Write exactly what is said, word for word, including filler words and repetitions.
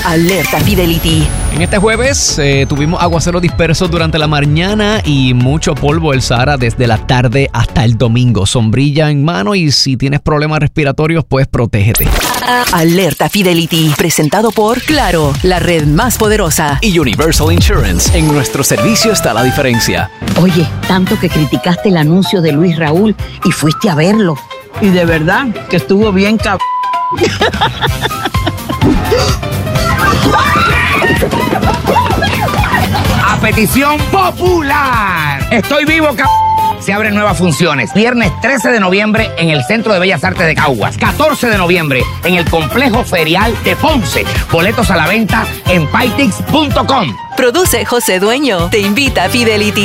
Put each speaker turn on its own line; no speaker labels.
Alerta Fidelity.
En este jueves eh, tuvimos aguaceros dispersos durante la mañana y mucho polvo del Sahara desde la tarde hasta el domingo. Sombrilla en mano y si tienes problemas respiratorios, pues protégete.
Alerta Fidelity. Presentado por Claro, la red más poderosa.
Y Universal Insurance. En nuestro servicio está la diferencia.
Oye, tanto que criticaste el anuncio de Luis Raúl y fuiste a verlo. Y de verdad que estuvo bien cab...
A petición popular. Estoy vivo, cab... Se abren nuevas funciones. Viernes trece de noviembre en el Centro de Bellas Artes de Caguas. catorce de noviembre en el Complejo Ferial de Ponce. Boletos a la venta en paitix punto com.
Produce José Dueño. Te invita a Fidelity.